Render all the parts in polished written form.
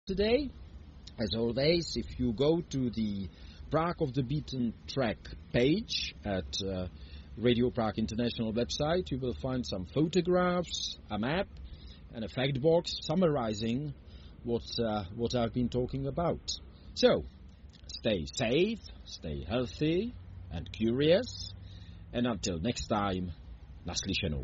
today. As always, if you go to the Prague of the Beaten Track page at Radio Prague International website, you will find some photographs, a map, and a fact box summarizing what I've been talking about. So, stay safe, stay healthy and curious, and until next time, naslyšenou.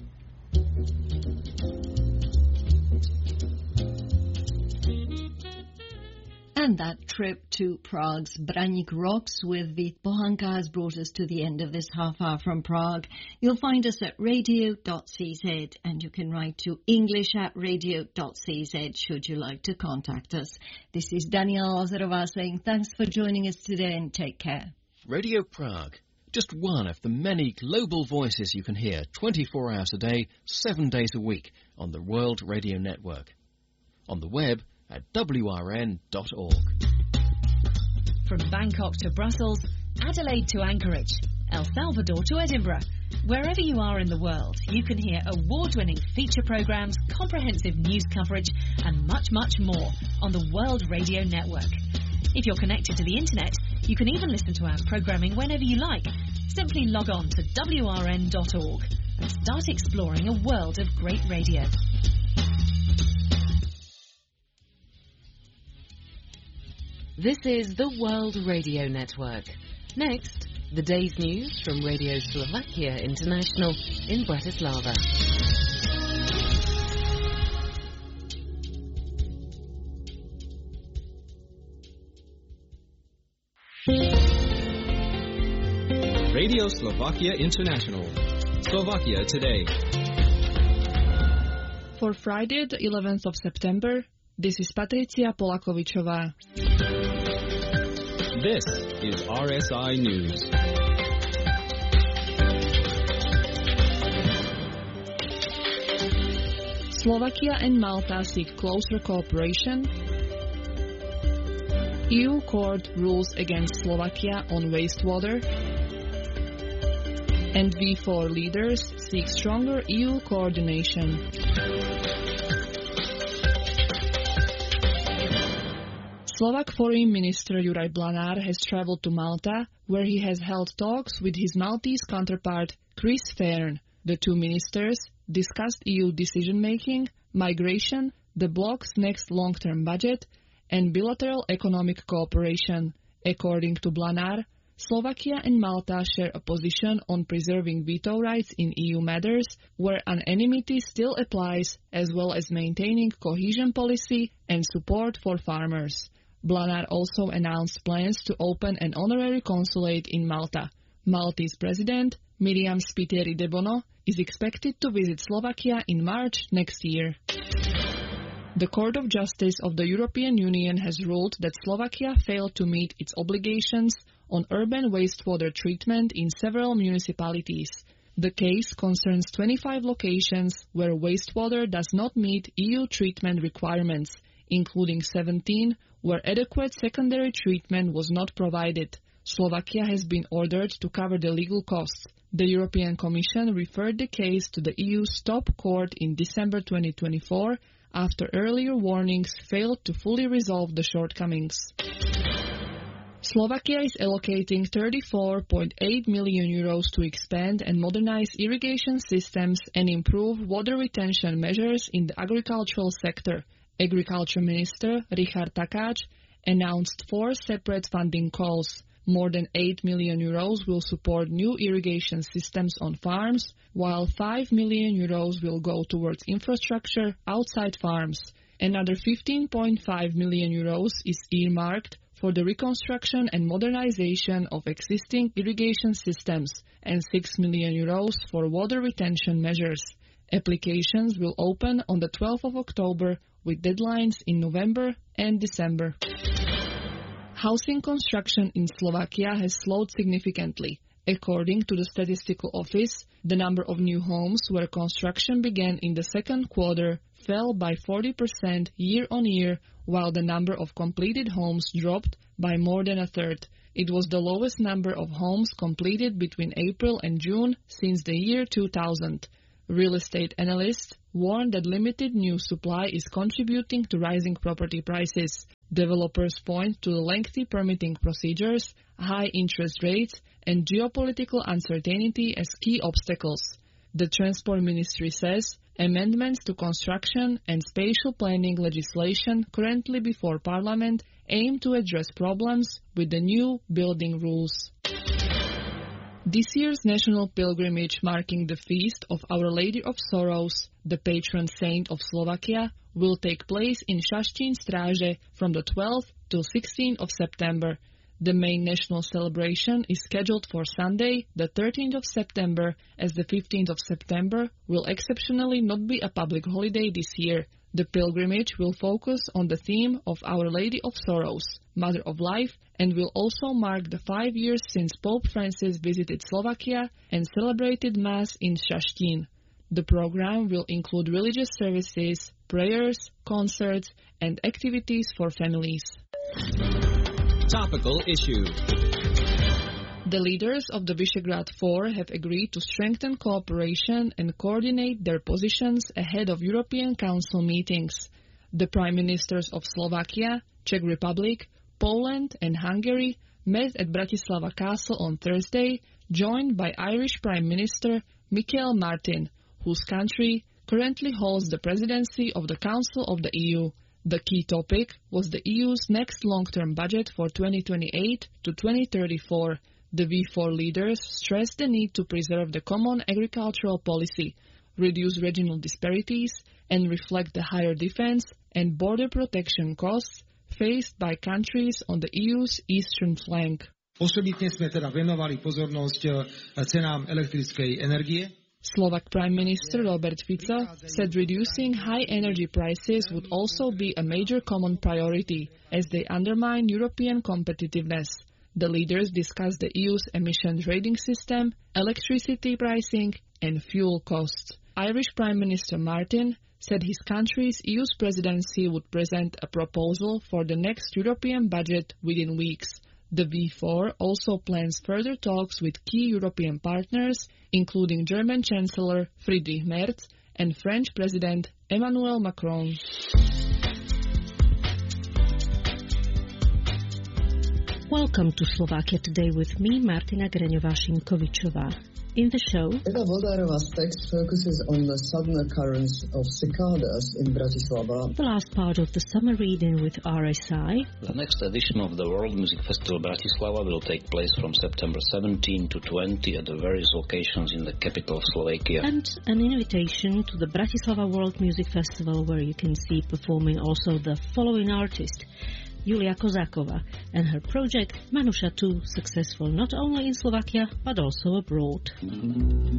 And that trip to Prague's Braník Rocks with Vít Pohanka has brought us to the end of this half hour from Prague. You'll find us at radio.cz, and you can write to english@radio.cz should you like to contact us. This is Daniela Ozerová saying thanks for joining us today and take care. Radio Prague, just one of the many global voices you can hear 24 hours a day, 7 days a week on the World Radio Network. On the web at wrn.org. From Bangkok to Brussels, Adelaide to Anchorage, El Salvador to Edinburgh, wherever you are in the world, you can hear award-winning feature programs, comprehensive news coverage, and much, much more on the World Radio Network. If you're connected to the internet, you can even listen to our programming whenever you like. Simply log on to wrn.org and start exploring a world of great radio. This is the World Radio Network. Next, the day's news from Radio Slovakia International in Bratislava. Radio Slovakia International. Slovakia Today. For Friday, the 11th of September, this is Patricia Polakovičová. This is RSI News. Slovakia and Malta seek closer cooperation. EU court rules against Slovakia on wastewater. And V4 leaders seek stronger EU coordination. Slovak Foreign Minister Juraj Blanár has travelled to Malta, where he has held talks with his Maltese counterpart Chris Fearn. The two ministers discussed EU decision-making, migration, the bloc's next long-term budget, and bilateral economic cooperation. According to Blanár, Slovakia and Malta share a position on preserving veto rights in EU matters where anonymity still applies, as well as maintaining cohesion policy and support for farmers. Blanár also announced plans to open an honorary consulate in Malta. Maltese President Miriam Spiteri de Bono is expected to visit Slovakia in March next year. The Court of Justice of the European Union has ruled that Slovakia failed to meet its obligations on urban wastewater treatment in several municipalities. The case concerns 25 locations where wastewater does not meet EU treatment requirements, including 17 where adequate secondary treatment was not provided. Slovakia has been ordered to cover the legal costs. The European Commission referred the case to the EU Stop Court in December 2024 after earlier warnings failed to fully resolve the shortcomings. Slovakia is allocating 34.8 million euros to expand and modernize irrigation systems and improve water retention measures in the agricultural sector. Agriculture Minister Richard Takáč announced 4 separate funding calls. More than 8 million euros will support new irrigation systems on farms, while 5 million euros will go towards infrastructure outside farms. Another 15.5 million euros is earmarked for the reconstruction and modernization of existing irrigation systems, and 6 million euros for water retention measures. Applications will open on the 12th of October with deadlines in November and December. Housing construction in Slovakia has slowed significantly. According to the Statistical Office, the number of new homes where construction began in the second quarter fell by 40% year-on-year, while the number of completed homes dropped by more than a third. It was the lowest number of homes completed between April and June since the year 2000. Real estate analysts warn that limited new supply is contributing to rising property prices. Developers point to the lengthy permitting procedures, high interest rates, and geopolitical uncertainty as key obstacles. The Transport Ministry says amendments to construction and spatial planning legislation currently before Parliament aim to address problems with the new building rules. This year's national pilgrimage marking the feast of Our Lady of Sorrows, the patron saint of Slovakia, will take place in Šaštín Stráže from the 12th till 16th of September. The main national celebration is scheduled for Sunday, the 13th of September, as the 15th of September will exceptionally not be a public holiday this year. The pilgrimage will focus on the theme of Our Lady of Sorrows, Mother of Life, and will also mark the 5 years since Pope Francis visited Slovakia and celebrated Mass in Šaštín. The program will include religious services, prayers, concerts, and activities for families. Topical issue. The leaders of the Visegrad Four have agreed to strengthen cooperation and coordinate their positions ahead of European Council meetings. The Prime Ministers of Slovakia, Czech Republic, Poland and Hungary met at Bratislava Castle on Thursday, joined by Irish Prime Minister Michael Martin, whose country currently holds the presidency of the Council of the EU. The key topic was the EU's next long-term budget for 2028 to 2034. The V4 leaders stressed the need to preserve the common agricultural policy, reduce regional disparities, and reflect the higher defense and border protection costs faced by countries on the EU's eastern flank. Osobitne sme teda venovali pozornosť cenám elektrickej energie. Slovak Prime Minister Robert Fico said reducing high energy prices would also be a major common priority, as they undermine European competitiveness. The leaders discussed the EU's emission trading system, electricity pricing, and fuel costs. Irish Prime Minister Martin said his country's EU's presidency would present a proposal for the next European budget within weeks. The V4 also plans further talks with key European partners, including German Chancellor Friedrich Merz and French President Emmanuel Macron. Welcome to Slovakia Today with me, Martina Greňová-Šimkovičová. In the show, Eva Vodárova's text focuses on the sudden occurrence of cicadas in Bratislava. The last part of the summer reading with RSI. The next edition of the World Music Festival Bratislava will take place from September 17 to 20 at the various locations in the capital of Slovakia. And an invitation to the Bratislava World Music Festival, where you can see performing also the following artist: Julia Kozáková and her project Manusha 2, successful not only in Slovakia but also abroad.